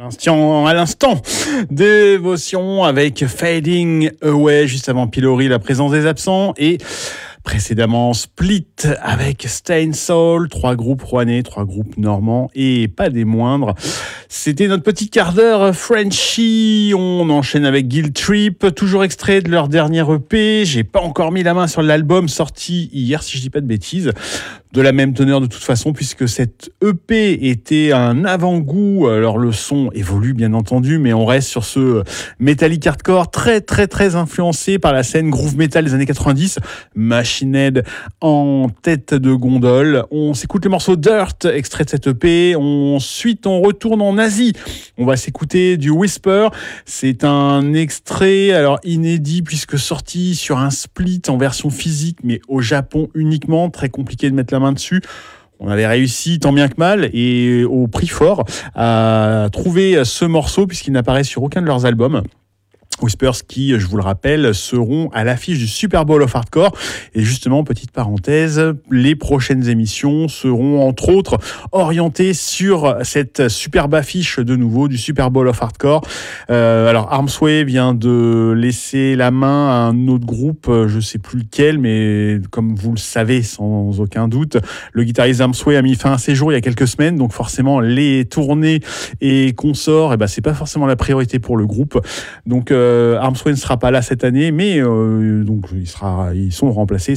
À l'instant, Dévotion avec Fading Away, juste avant Pillory, la présence des absents, et précédemment Split avec Stain Soul, 3 groupes rouennais, 3 groupes normands et pas des moindres. C'était notre petit quart d'heure Frenchy. On enchaîne avec Guilt Trip, toujours extrait de leur dernier EP. J'ai pas encore mis la main sur l'album sorti hier, si je dis pas de bêtises. De la même teneur de toute façon, puisque cette EP était un avant-goût. Alors le son évolue bien entendu, mais on reste sur ce metallic hardcore très influencé par la scène groove metal des années 90. Machine Head en tête de gondole. On s'écoute le morceau Dirt, extrait de cette EP. Ensuite, on retourne en Asie. On va s'écouter du Whisper. C'est un extrait, alors inédit, puisque sorti sur un split en version physique, mais au Japon uniquement. Très compliqué de mettre la main dessus. On avait réussi tant bien que mal et au prix fort à trouver ce morceau, puisqu'il n'apparaît sur aucun de leurs albums. Whispers qui, je vous le rappelle, seront à l'affiche du Super Bowl of Hardcore. Et justement, petite parenthèse, les prochaines émissions seront entre autres orientées sur cette superbe affiche de nouveau du Super Bowl of Hardcore. Alors Armsway vient de laisser la main à un autre groupe, je sais plus lequel, mais comme vous le savez sans aucun doute, le guitariste Armsway a mis fin à ses jours il y a quelques semaines, donc forcément les tournées et consorts, c'est pas forcément la priorité pour le groupe. Donc Armsway ne sera pas là cette année, mais donc ils sont remplacés.